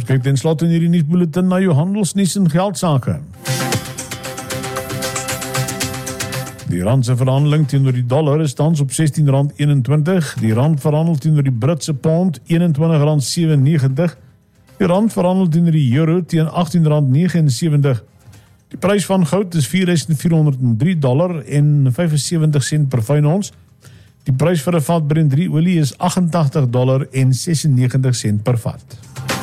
Kyk ten slotte in hierdie nuusbulletin na jou handelsnuus en geldsake. Die rand se verhandeling teenoor die dollar is tans op R16.21, die rand verhandel teenoor die Britse pond R21.97, die rand verhandel teenoor die euro teen R18.79. Die prys van goud is $4.403.75 per fyn ons. Die prys vir 'n vat Brent olie is $88.96 per vat.